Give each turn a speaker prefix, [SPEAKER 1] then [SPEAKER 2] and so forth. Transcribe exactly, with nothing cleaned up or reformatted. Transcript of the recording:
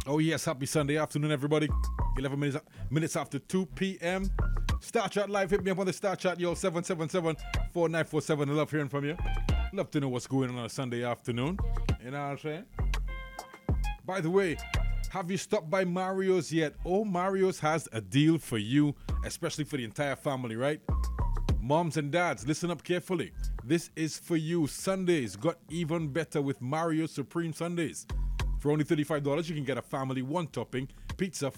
[SPEAKER 1] Oh yes, happy Sunday afternoon, everybody. eleven minutes, minutes after two p.m. Star Chat Live, hit me up on the Star Chat, yo, seven seven seven, four nine four seven. I love hearing from you. Love to know what's going on on a Sunday afternoon. You know what I'm saying? By the way, have you stopped by Mario's yet? Oh, Mario's has a deal for you, especially for the entire family, right? Moms and dads, listen up carefully. This is for you. Sundays got even better with Mario Supreme Sundays. For only thirty-five dollars, you can get a family one-topping pizza